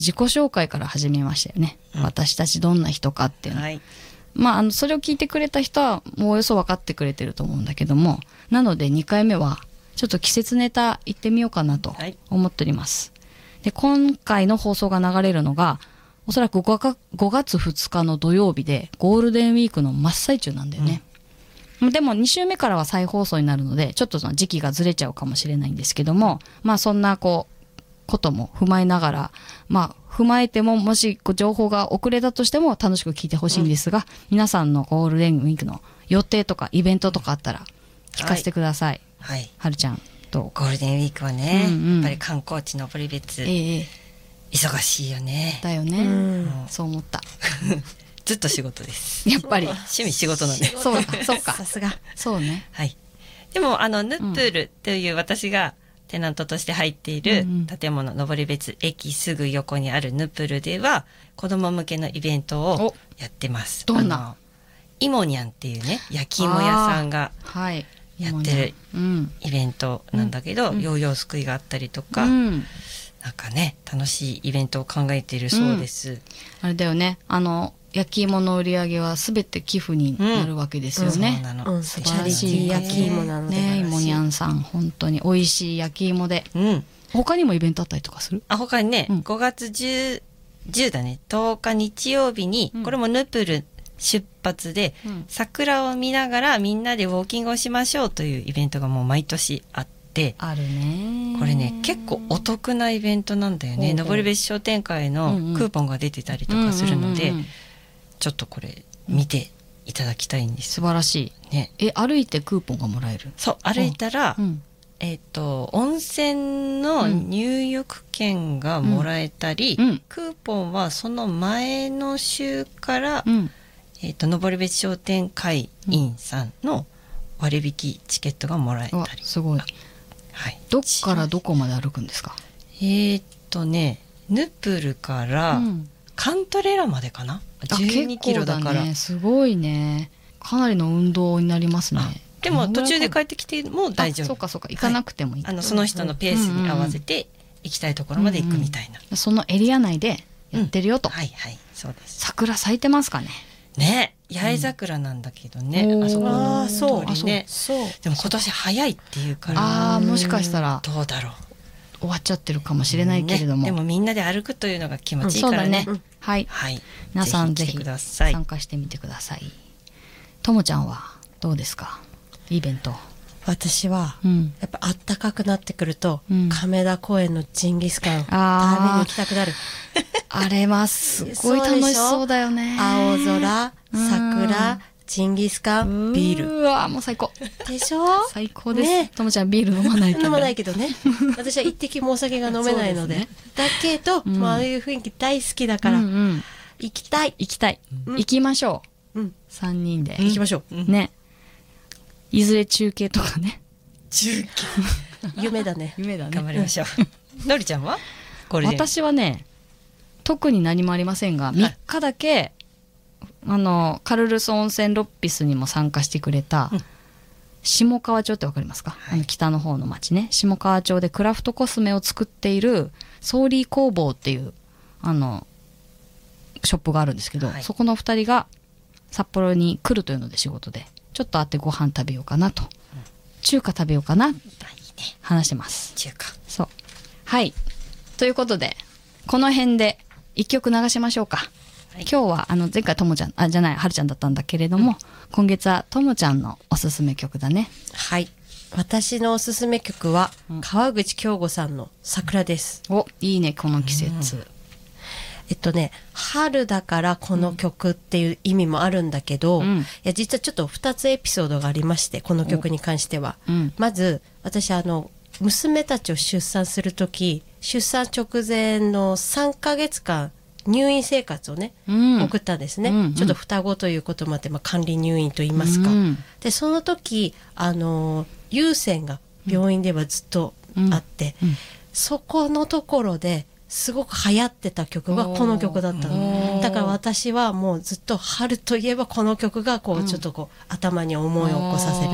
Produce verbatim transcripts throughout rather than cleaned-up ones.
自己紹介から始めましたよね、うん、私たちどんな人かっていうの、はい、まあ、あのそれを聞いてくれた人はもうおよそ分かってくれてると思うんだけども、なのでにかいめはちょっと季節ネタ行ってみようかなと思っております、はい、で今回の放送が流れるのがおそらくごがつふつかの土曜日でゴールデンウィークの真っ最中なんだよね、うん、でもに週目からは再放送になるのでちょっとその時期がずれちゃうかもしれないんですけども、まあそんなこうことも踏まえながら、まあ踏まえてももし情報が遅れたとしても楽しく聞いてほしいんですが、うん、皆さんのゴールデンウィークの予定とかイベントとかあったら聞かせてください。 はい、 はるちゃんどう？ ゴールデンウィークはね、うんうん、やっぱり観光地登別、 ええ、 忙しいよね。 だよね、うん、そう思ったずっと仕事ですやっぱり趣味仕事なんでそうかそうかさすがそうね、 はい、でもあのヌップールという私がテナントとして入っている建物、うんうん、登別駅すぐ横にあるヌップールでは子ども向けのイベントをやってます。 どんな？ イモニャンっていうね焼き芋屋さんがやってるイベントなんだけど、うん、ヨーヨーすくいがあったりとか、うん、なんかね楽しいイベントを考えているそうです、うん、 あれだよね、あの焼き芋の売り上げはすべて寄付になるわけですよね、 うんうん、そうなの、 うん、素晴らしい焼き芋なのでね、イモニャンさん本当に美味しい焼き芋で、うん、他にもイベントあったりとかする？ あ、他にね、うん、ごがつじゅう、じゅうだねとおか日曜日に、うん、これもヌプール出発で、うん、桜を見ながらみんなでウォーキングをしましょうというイベントがもう毎年あってあるね。 これね結構お得なイベントなんだよね。登別商店会のクーポンが出てたりとかするのでちょっとこれ見ていただきたいんです。 素晴らしい、ね、え歩いてクーポンがもらえる？ そう歩いたら、うん、えっと温泉の入浴券がもらえたり、うん、クーポンはその前の週から、うんえー、と登別商店会員さんの割引チケットがもらえたり、 うん、すごい、はい、どっからどこまで歩くんですか？ えー、っとねヌプールからカントレラまでかな、うん、じゅうにキロだから、 ね、すごいね、かなりの運動になりますね。 でも途中で帰ってきても大丈夫。 そうかそうか、行かなくてもいい、 はい、あのその人のペースに合わせて行きたいところまで行くみたいな、 うんうん、そのエリア内でやってるよと、 うん、はいはいそうです。 桜咲いてますかね？ ね、八重桜なんだけどね、うん、あそこの通りね。そうでも今年早いっていうからあもしかしたらどうだろう終わっちゃってるかもしれないけれども、 ね、でもみんなで歩くというのが気持ちいいからね、うん、 はい、はい、皆さんぜひ参加してみてください。ともちゃんはどうですかイベント？ 私は、うん、やっぱあったかくなってくると、うん、亀田公園のジンギスカン食べに行きたくなる。 あれはすごい楽しそうだよね。 青空、桜、ジンギスカン、ビール。 うわもう最高でしょ？ 最高です、ね、ともちゃんビール飲まないけど飲まないけどね私は一滴もお酒が飲めないの で, で、ね、だけど、うん、まあああいう雰囲気大好きだから、うんうん、行きたい行きたい、うん、行きましょう、うん、さんにんで行きましょう、うん、 ね、いずれ中継とかね。 中継夢だね夢だね、頑張りましょうのりちゃんは？ 私はね特に何もありませんが、みっかだけあのカルルス温泉ロッピスにも参加してくれた、うん、下川町ってわかりますか、はい、あの北の方の町ね、下川町でクラフトコスメを作っているソーリー工房っていうあのショップがあるんですけど、はい、そこのふたりが札幌に来るというので仕事でちょっと会ってご飯食べようかなと、うん、中華食べようかなって話してます。 中華そうはいということでこの辺で一曲流しましょうか。はい、今日はあの前回ともちゃんあじゃないはるちゃんだったんだけれども、うん、今月はともちゃんのおすすめ曲だね。 はい、私のおすすめ曲は、うん、川口京吾さんの桜です。 おいいねこの季節、うん、 えっとね春だからこの曲っていう意味もあるんだけど、うん、いや実はちょっとふたつエピソードがありまして、この曲に関しては、うん、まず私あの娘たちを出産するとき出産直前のさんかげつかん入院生活をね、うん、送ったんですね、うんうん、ちょっと双子ということもあって、まあ、管理入院といいますか、うん、でその時あの有線が病院ではずっとあって、うんうん、そこのところですごく流行ってた曲がこの曲だったの。だから私はもうずっと春といえばこの曲がこうちょっとこう、うん、頭に思いを起こさせる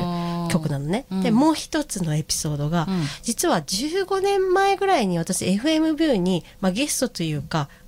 曲なのね、うん、でもう一つのエピソードが、うん、実はじゅうごねんまえぐらいに私 エフエム ビューに、まあ、ゲストというか